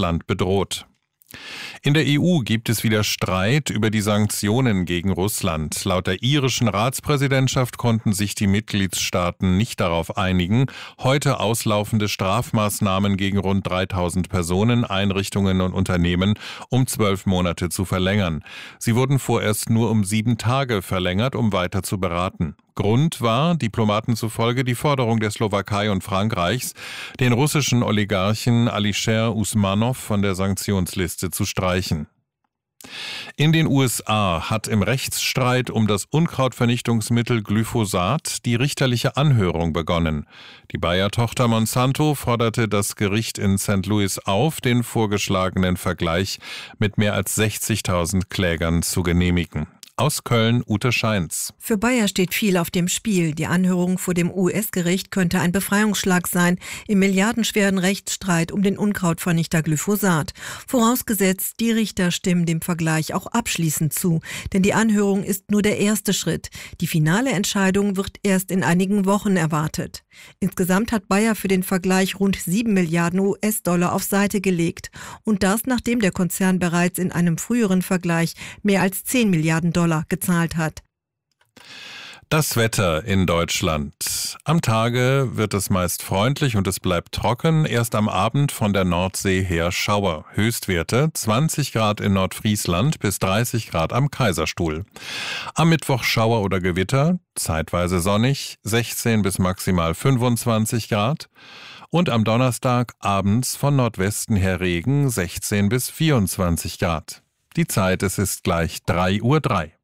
Land bedroht. In der EU gibt es wieder Streit über die Sanktionen gegen Russland. Laut der irischen Ratspräsidentschaft konnten sich die Mitgliedstaaten nicht darauf einigen, heute auslaufende Strafmaßnahmen gegen rund 3000 Personen, Einrichtungen und Unternehmen um 12 Monate zu verlängern. Sie wurden vorerst nur um 7 Tage verlängert, um weiter zu beraten. Grund war, Diplomaten zufolge, die Forderung der Slowakei und Frankreichs, den russischen Oligarchen Alisher Usmanov von der Sanktionsliste zu streichen. In den USA hat im Rechtsstreit um das Unkrautvernichtungsmittel Glyphosat die richterliche Anhörung begonnen. Die Bayer-Tochter Monsanto forderte das Gericht in St. Louis auf, den vorgeschlagenen Vergleich mit mehr als 60.000 Klägern zu genehmigen. Aus Köln, Ute Scheins. Für Bayer steht viel auf dem Spiel. Die Anhörung vor dem US-Gericht könnte ein Befreiungsschlag sein im milliardenschweren Rechtsstreit um den Unkrautvernichter Glyphosat. Vorausgesetzt, die Richter stimmen dem Vergleich auch abschließend zu. Denn die Anhörung ist nur der erste Schritt. Die finale Entscheidung wird erst in einigen Wochen erwartet. Insgesamt hat Bayer für den Vergleich rund 7 Milliarden US-Dollar auf Seite gelegt. Und das, nachdem der Konzern bereits in einem früheren Vergleich mehr als 10 Milliarden Dollar gezahlt hat. Das Wetter in Deutschland. Am Tage wird es meist freundlich und es bleibt trocken. Erst am Abend von der Nordsee her Schauer. Höchstwerte 20 Grad in Nordfriesland bis 30 Grad am Kaiserstuhl. Am Mittwoch Schauer oder Gewitter, zeitweise sonnig, 16 bis maximal 25 Grad. Und am Donnerstag abends von Nordwesten her Regen, 16 bis 24 Grad. Die Zeit, es ist gleich 3:03 Uhr.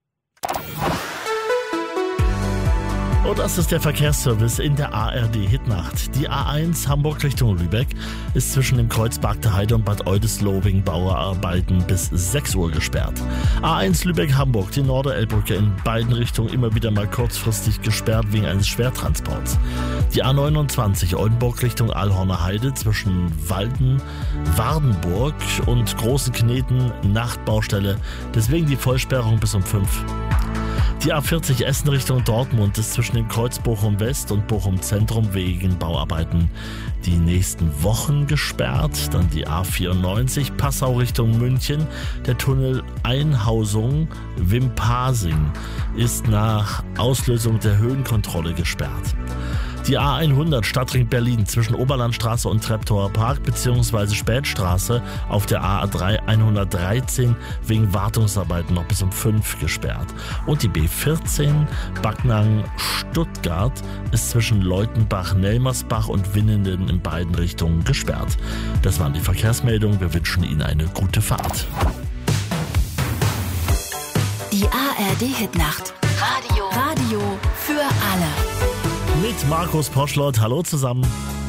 Und das ist der Verkehrsservice in der ARD Hitnacht. Die A1 Hamburg Richtung Lübeck ist zwischen dem Kreuz Bagde Heide und Bad Oldesloe Bauarbeiten bis 6 Uhr gesperrt. A1 Lübeck-Hamburg, die Norderelbbrücke in beiden Richtungen immer wieder mal kurzfristig gesperrt wegen eines Schwertransports. Die A29 Oldenburg Richtung Alhorner Heide zwischen Walden, Wardenburg und Großen Kneten Nachtbaustelle, deswegen die Vollsperrung bis um 5. Die A40 Essen Richtung Dortmund ist zwischen dem Kreuz Bochum West und Bochum Zentrum wegen Bauarbeiten die nächsten Wochen gesperrt. Dann die A94 Passau Richtung München. Der Tunnel Einhausung Wimpasing ist nach Auslösung der Höhenkontrolle gesperrt. Die A100 Stadtring Berlin zwischen Oberlandstraße und Treptower Park bzw. Spätstraße auf der A3 113 wegen Wartungsarbeiten noch bis um 5 gesperrt. Und die B14 Backnang-Stuttgart ist zwischen Leutenbach-Nelmersbach und Winnenden in beiden Richtungen gesperrt. Das waren die Verkehrsmeldungen. Wir wünschen Ihnen eine gute Fahrt. Die ARD Hitnacht. Radio für alle. Mit Markus Poschlott. Hallo zusammen.